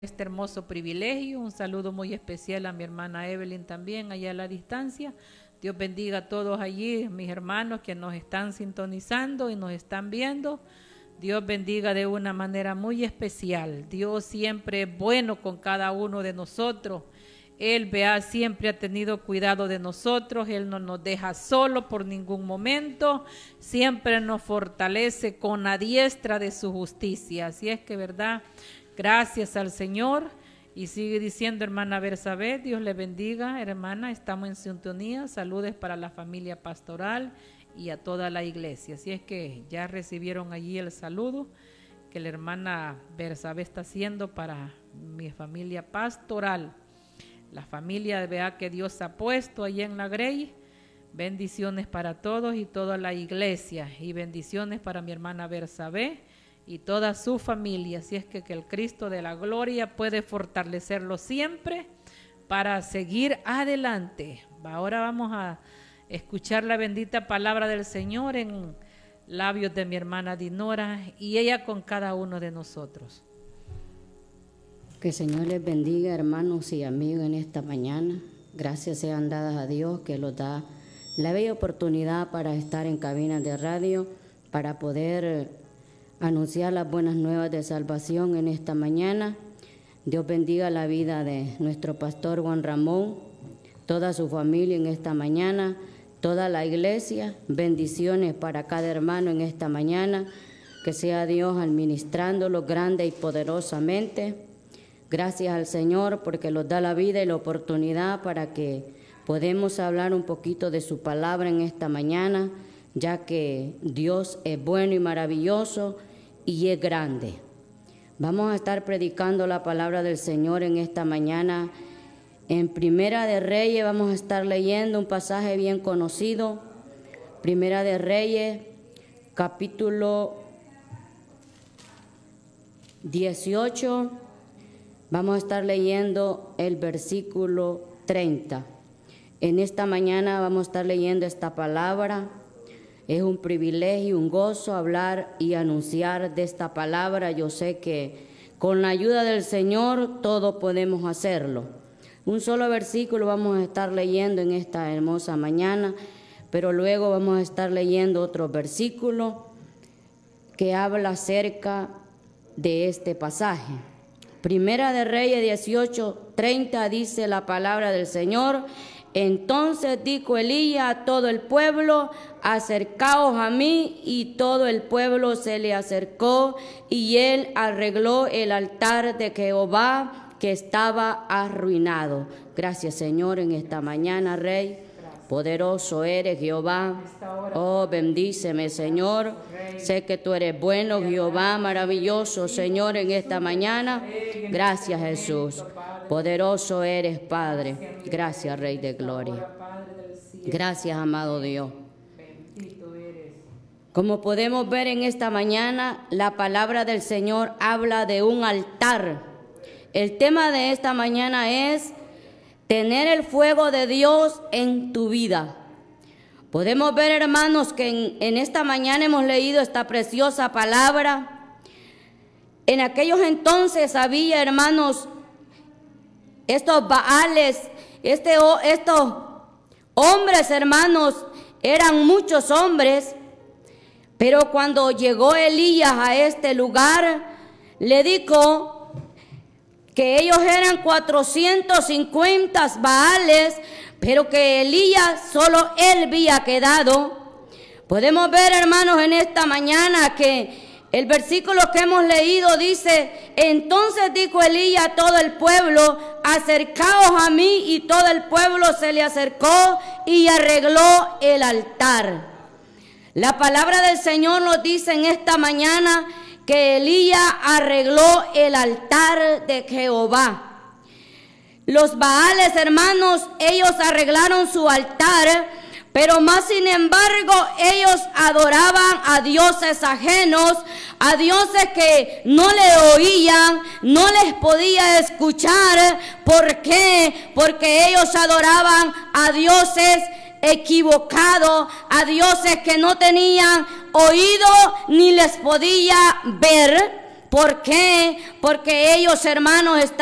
este hermoso privilegio. Un saludo muy especial a mi hermana Evelyn también, allá a la distancia. Dios bendiga a todos allí, mis hermanos que nos están sintonizando y nos están viendo. Dios bendiga de una manera muy especial. Dios siempre es bueno con cada uno de nosotros. Él, siempre ha tenido cuidado de nosotros. Él no nos deja solo por ningún momento. Siempre nos fortalece con la diestra de su justicia. Así es que, ¿verdad? Gracias al Señor. Y sigue diciendo, hermana Bersabé, Dios le bendiga, hermana. Estamos en sintonía. Saludes para la familia pastoral y a toda la iglesia. Así es que ya recibieron allí el saludo que la hermana Bersabé está haciendo para mi familia pastoral. La familia, vea, que Dios ha puesto allí en la Grey. Bendiciones para todos y toda la iglesia. Y bendiciones para mi hermana Bersabé y toda su familia. Así es que el Cristo de la gloria puede fortalecerlo siempre para seguir adelante. Ahora vamos a escuchar la bendita palabra del Señor en labios de mi hermana Dinora y ella con cada uno de nosotros. Que el Señor les bendiga, hermanos y amigos, en esta mañana. Gracias sean dadas a Dios que nos da la bella oportunidad para estar en cabinas de radio, para poder anunciar las buenas nuevas de salvación en esta mañana. Dios bendiga la vida de nuestro pastor Juan Ramón, toda su familia en esta mañana, toda la iglesia. Bendiciones para cada hermano en esta mañana. Que sea Dios administrándolo grande y poderosamente. Gracias al Señor porque nos da la vida y la oportunidad para que podamos hablar un poquito de su palabra en esta mañana, ya que Dios es bueno y maravilloso y es grande. Vamos a estar predicando la palabra del Señor en esta mañana. En Primera de Reyes vamos a estar leyendo un pasaje bien conocido. Primera de Reyes, capítulo 18. Vamos a estar leyendo el versículo 30. En esta mañana vamos a estar leyendo esta palabra. Es un privilegio, un gozo hablar y anunciar de esta palabra. Yo sé que con la ayuda del Señor todo podemos hacerlo. Un solo versículo vamos a estar leyendo en esta hermosa mañana, pero luego vamos a estar leyendo otro versículo que habla acerca de este pasaje. Primera de Reyes 18:30 dice la palabra del Señor. Entonces dijo Elías a todo el pueblo: acercaos a mí. Y todo el pueblo se le acercó, y él arregló el altar de Jehová que estaba arruinado. Gracias, Señor, en esta mañana, Rey. Poderoso eres, Jehová. Oh, bendíceme, Señor. Sé que tú eres bueno, Jehová, maravilloso, Señor, en esta mañana. Gracias, Jesús. Poderoso eres, Padre. Gracias, Rey de gloria. Gracias, amado Dios. Como podemos ver en esta mañana, la palabra del Señor habla de un altar. El tema de esta mañana es tener el fuego de Dios en tu vida. Podemos ver, hermanos, que en esta mañana hemos leído esta preciosa palabra. En aquellos entonces había, hermanos, estos baales, estos hombres, hermanos, eran muchos hombres, pero cuando llegó Elías a este lugar, le dijo que ellos eran 450 baales, pero que Elías, solo él había quedado. Podemos ver, hermanos, en esta mañana que el versículo que hemos leído dice: entonces dijo Elías a todo el pueblo: acercaos a mí. Y todo el pueblo se le acercó y arregló el altar. La palabra del Señor nos dice en esta mañana que Elías arregló el altar de Jehová. Los baales, hermanos, ellos arreglaron su altar, pero más sin embargo ellos adoraban a dioses ajenos, a dioses que no le oían, no les podía escuchar. ¿Por qué? Porque ellos adoraban a dioses equivocados, a dioses que no tenían oído ni les podía ver, ¿Por qué? Porque ellos, hermanos, están